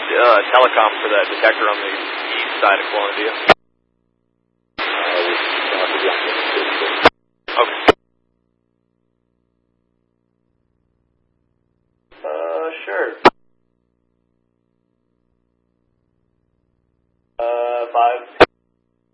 telecom for that detector on the east side of Columbia.